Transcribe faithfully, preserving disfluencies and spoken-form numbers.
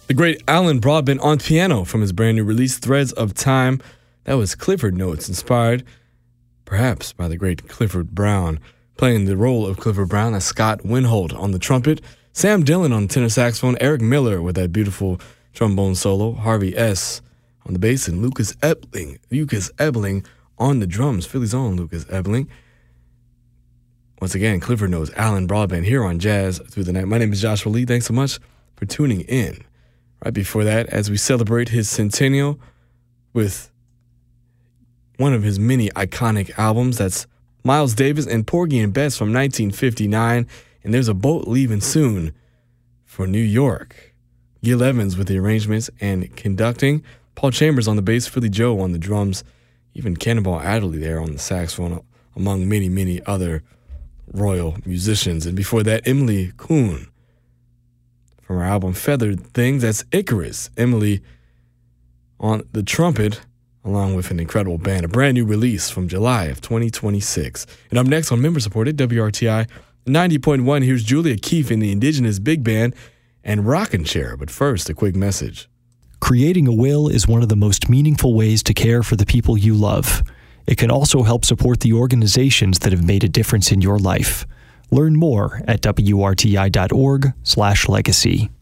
The great Alan Broadbent on piano from his brand new release, Threads of Time. That was Clifford Notes, inspired perhaps by the great Clifford Brown. Playing the role of Clifford Brown, that's Scott Winholt on the trumpet, Sam Dillon on the tenor saxophone, Eric Miller with that beautiful trombone solo, Harvey S. on the bass, and Lucas Ebling, Lucas Ebling on the drums, Philly's own Lucas Ebling. Once again, Clifford Notes, Alan Broadbent here on Jazz Through the Night. My name is Joshua Lee. Thanks so much for tuning in. Right before that, as we celebrate his centennial with one of his many iconic albums, that's Miles Davis and Porgy and Bess from nineteen fifty-nine, and There's a Boat Leaving Soon for New York. Gil Evans with the arrangements and conducting, Paul Chambers on the bass, Philly Joe on the drums, even Cannonball Adderley there on the saxophone, among many, many other royal musicians. And before that, Emily Kuhn from her album Feathered Things, that's Icarus. Emily on the trumpet, along with an incredible band, a brand new release from July of twenty twenty-six. And up next on member-supported W R T I ninety point one, here's Julia Keefe in the Indigenous Big Band and Rockin' Chair. But first, a quick message. Creating a will is one of the most meaningful ways to care for the people you love. It can also help support the organizations that have made a difference in your life. Learn more at W R T I dot org slash legacy.